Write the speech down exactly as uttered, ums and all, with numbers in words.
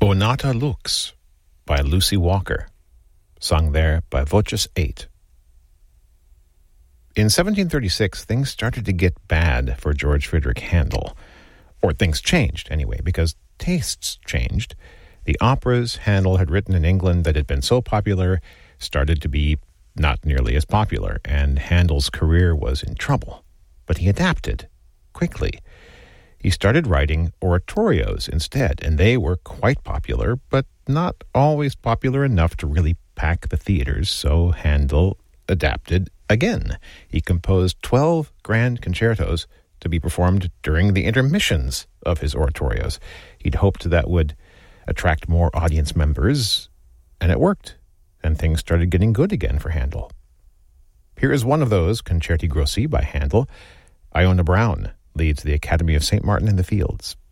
Sonata Lux by Lucy Walker, sung there by Voces eight. In seventeen thirty-six, things started to get bad for George Friedrich Handel. Or things changed, anyway, because tastes changed. The operas Handel had written in England that had been so popular started to be not nearly as popular, and Handel's career was in trouble. But he adapted quickly. He started writing oratorios instead, and they were quite popular, but not always popular enough to really pack the theaters, so Handel adapted again. He composed twelve grand concertos to be performed during the intermissions of his oratorios. He'd hoped that would attract more audience members, and it worked, and things started getting good again for Handel. Here is one of those, Concerti Grossi by Handel. Iona Brown leads the Academy of Saint Martin in the Fields.